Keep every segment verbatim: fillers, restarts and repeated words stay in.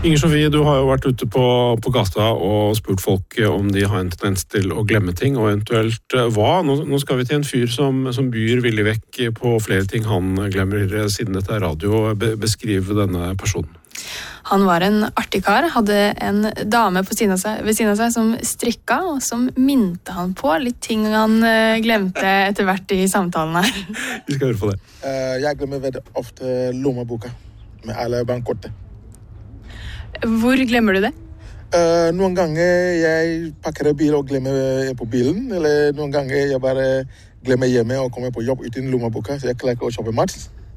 Inger Sofie, du har jo vært ute på, på gata og spurt folk om de har en tendens til å glemme ting, og eventuelt hva. Nå, nå skal vi til en fyr som, som byr villig vekk på flere ting han glemmer, siden dette er radio. Be, beskriv denne personen. Han var en artig kar, hadde en dame på siden av seg, ved siden av seg som strikka, og som minte han på litt ting han glemte etter hvert i samtalen her. Vi skal høre på det. Uh, jeg glemmer veldig ofte lommeboka med alle bankkortet. Hvor glemmer du det? Uh, noen ganger jeg pakker en bil og glemmer på bilen, eller noen ganger jeg bare glemmer hjemme og kommer på jobb uten lommeboka, så jeg klarer ikke å kjøpe mat.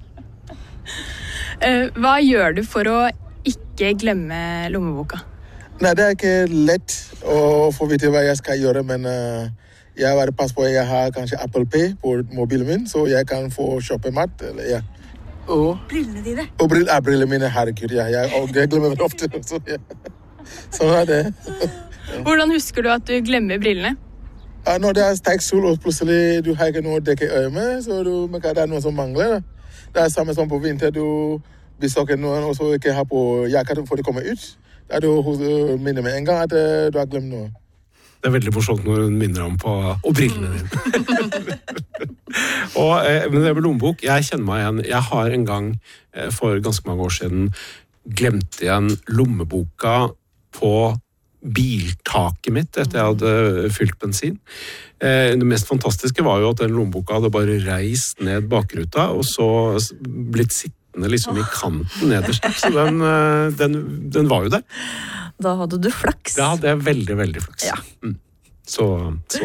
Uh, hva gjør du for å ikke glemme lommeboka? Nei, det er ikke lett å få vite hva jeg skal gjøre, men uh, jeg bare passer på at jeg har kanskje Apple Pay på mobilen min, så jeg kan få kjøpe mat, eller ja. Og brillene dine. Og brill, er brillene mine, herregud, ja. Jeg, og jeg glemmer veldig ofte. Så, ja. Sånn er det. Hvordan husker du at du glemmer brillene? Ja, når det er sterk sol, og plutselig du har ikke noe å dekke øye med, så du, det er noe som mangler. Da. Det er samme som på vinter, du besøker noen, og så ikke har på jakka for å komme ut. Da er du minner med en gang at du har glemt noe. Det er veldig morsomt når hun minner om på og brillene dine. og, eh, men det med lommebok, jeg kjenner meg igjen. Jeg har en gang, eh, for ganske mange år siden, glemt igjen lommeboka på biltaket mitt etter jeg hadde fylt bensin. Eh, det mest fantastiske var jo at den lommeboka hadde bare reist ned bakruta, og så blitt sittende liksom i kanten nederst. Så den, den, den var jo der. Da hadde du flaks. Da hadde jeg veldig, veldig flaks. Ja. Mm. Så, så